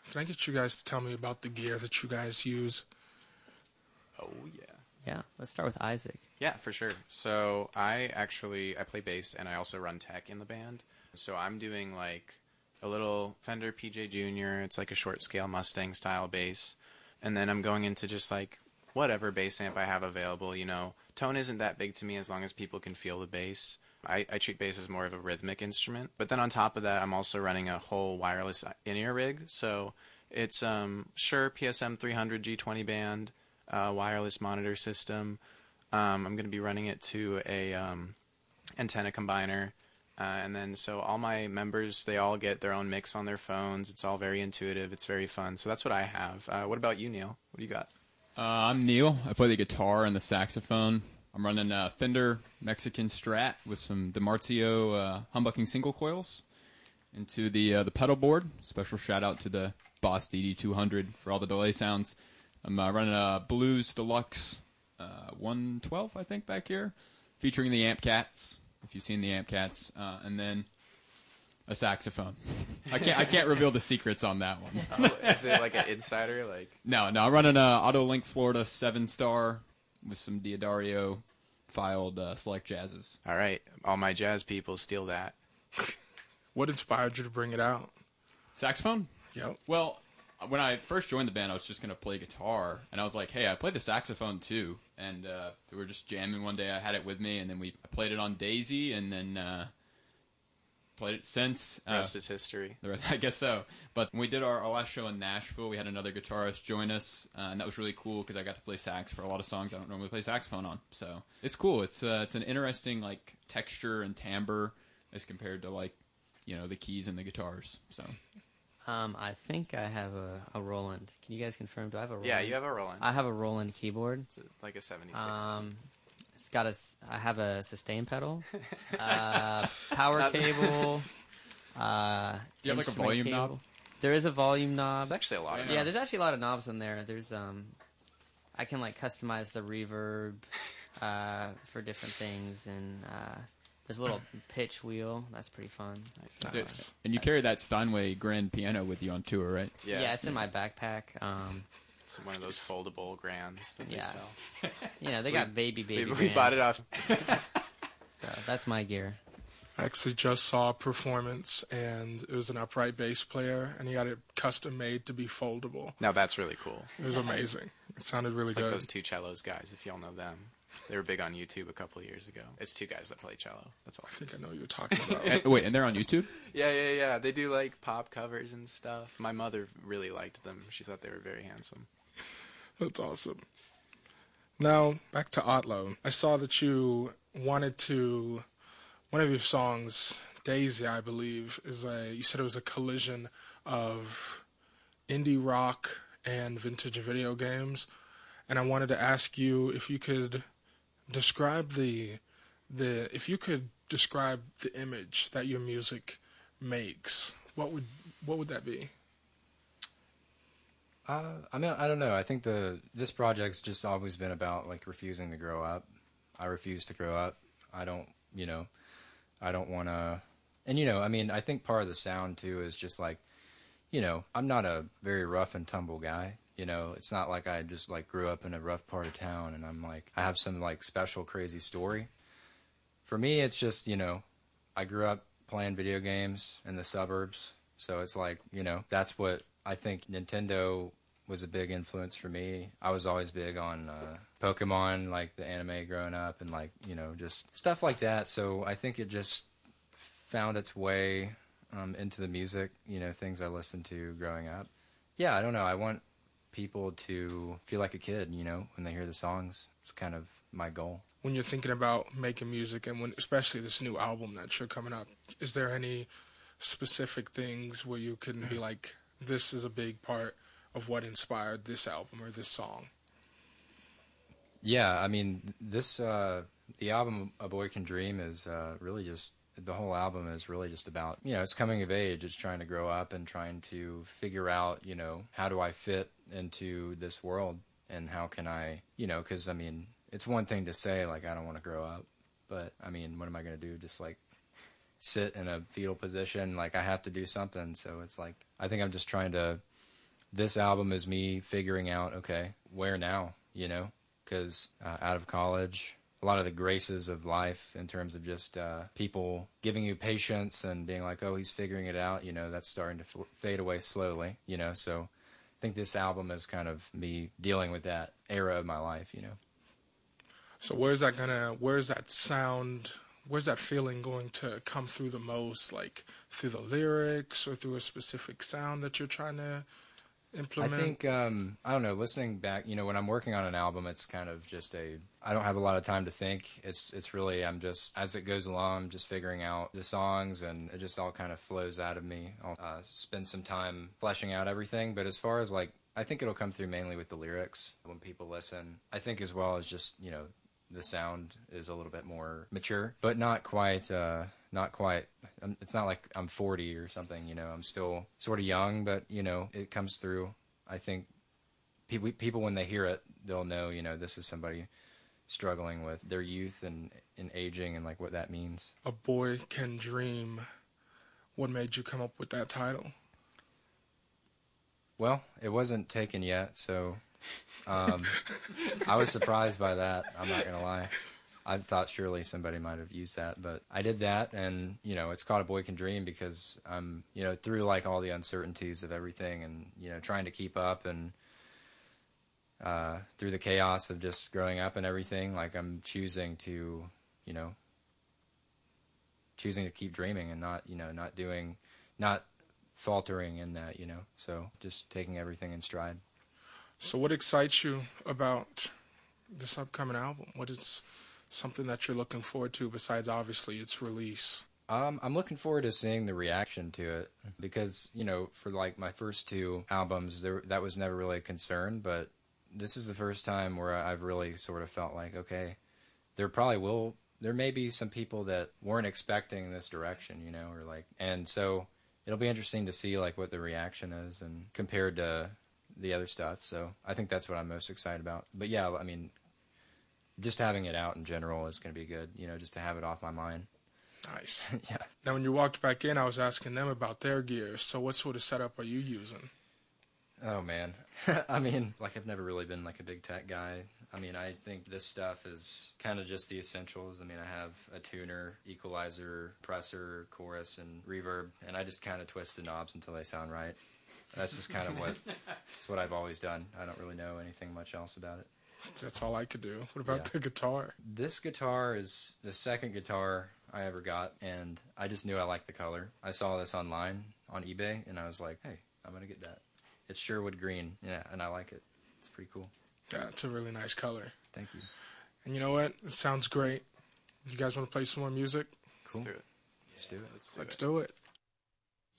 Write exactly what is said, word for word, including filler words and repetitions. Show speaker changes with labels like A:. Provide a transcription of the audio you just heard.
A: Can I get you guys to tell me about the gear that you guys use?
B: Oh, yeah.
C: Yeah, let's start with Isaac.
B: Yeah, for sure. So I actually, I play bass and I also run tech in the band. So I'm doing like a little Fender P J Junior. It's like a short scale Mustang style bass. And then I'm going into just like whatever bass amp I have available, you know. Tone isn't that big to me as long as people can feel the bass. I, I treat bass as more of a rhythmic instrument. But then on top of that, I'm also running a whole wireless in-ear rig. So it's um, Shure P S M three hundred G twenty band, uh, wireless monitor system. Um, I'm going to be running it to a um, antenna combiner. Uh, and then so all my members, they all get their own mix on their phones. It's all very intuitive. It's very fun. So that's what I have. Uh, what about you, Neil? What do you got?
D: Uh, I'm Neil. I play the guitar and the saxophone. I'm running a Fender Mexican Strat with some DiMarzio uh, humbucking single coils into the uh, the pedal board. Special shout out to the Boss D D two hundred for all the delay sounds. I'm uh, running a Blues Deluxe uh, one twelve, I think, back here, featuring the Amp Cats, if you've seen the Amp Cats, uh, and then a saxophone. I can't I can't reveal the secrets on that one.
B: Oh, is it like an insider? Like
D: No, no, I'm running a Autolink Florida seven star with some Diodario filed uh, select jazzes.
B: All right, all my jazz people steal that.
A: What inspired you to bring it out?
D: Saxophone?
A: Yep.
D: Well, when I first joined the band, I was just going to play guitar, and I was like, hey, I play the saxophone too. And uh, we were just jamming one day. I had it with me, and then we I played it on Daisy, and then uh, played it since. Uh,
B: Rest is history.
D: I guess so. But when we did our, our last show in Nashville, we had another guitarist join us, uh, and that was really cool because I got to play sax for a lot of songs I don't normally play saxophone on. So it's cool. It's uh, it's an interesting like texture and timbre as compared to like you know the keys and the guitars. So.
C: Um, I think I have a, a Roland. Can you guys confirm? Do I have a Roland?
B: Yeah, you have a Roland.
C: I have a Roland keyboard.
B: It's a, like a seventy-six.
C: Um, it's got a. s- I have a sustain pedal, uh, power
B: Not-
C: cable. Uh,
D: Do you have, like, a
C: instrument
D: volume
C: cable.
D: knob?
C: There is a volume knob.
B: There's actually a lot of
C: Yeah,
B: knobs.
C: there's actually a lot of knobs in there. There's um, I can like customize the reverb, uh, for different things, and uh, there's a little pitch wheel. That's pretty fun.
A: Nice.
D: And you carry that Steinway grand piano with you on tour, right?
B: Yeah,
C: Yeah, it's in my backpack. Um,
B: it's one of those foldable grands that they
C: Yeah.
B: sell.
C: you know, they got baby baby.
B: we, we
C: brands,
B: bought it off.
C: So that's my gear.
A: I actually just saw a performance, and it was an upright bass player, and he had it custom made to be foldable.
B: Now that's really cool.
A: It was amazing. It sounded really
B: It's like
A: good.
B: those two cellos guys, if y'all know them. They were big on YouTube a couple of years ago. It's two guys that play cello. That's all.
A: I think I know what you're talking about.
D: And, wait, and they're on YouTube?
B: Yeah, yeah, yeah. They do like pop covers and stuff. My mother really liked them. She thought they were very handsome.
A: That's awesome. Now, back to Otlo. I saw that you wanted to... One of your songs, Daisy, I believe, is a... You said it was a collision of indie rock and vintage video games. And I wanted to ask you if you could describe the... the if you could describe the image that your music makes, what would what would that be?
E: Uh, I mean, I don't know. I think the this project's just always been about like refusing to grow up. I refuse to grow up. I don't, you know, I don't want to. And you know, I mean, I think part of the sound too is just like, you know, I'm not a very rough and tumble guy. You know, it's not like I just like grew up in a rough part of town and I'm like I have some like special crazy story. For me, it's just, you know, I grew up playing video games in the suburbs, so it's like, you know, that's what I think Nintendo was a big influence for me. I was always big on uh, Pokemon, like the anime growing up, and like, you know, just stuff like that. So I think it just found its way um, into the music, you know, things I listened to growing up. Yeah, I don't know. I want people to feel like a kid, you know, when they hear the songs. It's kind of my goal.
A: When you're thinking about making music, and when especially this new album that you're coming up, is there any specific things where you can be like, this is a big part of what inspired this album or this song?
E: Yeah, I mean, this uh, the album A Boy Can Dream is uh, really just, the whole album is really just about, you know, it's coming of age. It's trying to grow up and trying to figure out, you know, how do I fit into this world, and how can I, you know, because, I mean, it's one thing to say, like, I don't want to grow up, but, I mean, what am I going to do? Just, like, sit in a fetal position? Like, I have to do something, so it's like, I think I'm just trying to this album is me figuring out, okay, where now, you know, because uh, out of college, a lot of the graces of life in terms of just uh, people giving you patience and being like, oh, he's figuring it out, you know, that's starting to f- fade away slowly, you know, so I think this album is kind of me dealing with that era of my life, you know.
A: So where's that gonna, where's that sound, where's that feeling going to come through the most? Like through the lyrics or through a specific sound that you're trying to implement?
E: I think, um, I don't know, listening back, you know, when I'm working on an album, it's kind of just a, I don't have a lot of time to think. It's it's really, I'm just, as it goes along, I'm just figuring out the songs, and it just all kind of flows out of me. I'll uh, spend some time fleshing out everything, but as far as like, I think it'll come through mainly with the lyrics when people listen. I think as well as just, you know, the sound is a little bit more mature, but not quite, uh, not quite, it's not like I'm forty or something, you know, I'm still sort of young, but, you know, it comes through. I think people, people when they hear it, they'll know, you know, this is somebody struggling with their youth and, and aging and, like, what that means.
A: A Boy Can Dream. What made you come up with that title?
E: Well, it wasn't taken yet, so um, I was surprised by that, I'm not going to lie. I thought surely somebody might have used that, but I did that, and, you know, it's called A Boy Can Dream because I'm, you know, through, like, all the uncertainties of everything and, you know, trying to keep up and uh, through the chaos of just growing up and everything, like, I'm choosing to, you know, choosing to keep dreaming and not, you know, not doing, not faltering in that, you know, so just taking everything in stride.
A: So what excites you about this upcoming album? What is something that you're looking forward to besides obviously its release?
E: Um, I'm looking forward to seeing the reaction to it because, you know, for like my first two albums, there that was never really a concern, but this is the first time where I've really sort of felt like, okay, there probably will, there may be some people that weren't expecting this direction, you know, or like, and so it'll be interesting to see like what the reaction is and compared to the other stuff. So I think that's what I'm most excited about. But yeah, I mean, just having it out in general is going to be good, you know, just to have it off my mind.
A: Nice.
E: Yeah.
A: Now, when you walked back in, I was asking them about their gear. So what sort of setup are you using?
E: Oh, man. I mean, like, I've never really been, like, a big tech guy. I mean, I think this stuff is kind of just the essentials. I mean, I have a tuner, equalizer, compressor, chorus, and reverb, and I just kind of twist the knobs until they sound right. That's just kind of what, that's what I've always done. I don't really know anything much else about it.
A: That's all I could do. What about
E: Yeah.
A: the guitar?
E: This guitar is the second guitar I ever got, and I just knew I liked the color. I saw this online on eBay, and I was like, hey, I'm going to get that. It's Sherwood Green, yeah, and I like it. It's pretty cool.
A: Yeah, it's a really nice color.
E: Thank you.
A: And you know what? It sounds great. You guys want to play some more music?
E: Cool.
B: Let's do it.
E: Let's do it.
B: Let's do
A: Let's
B: it.
A: do it.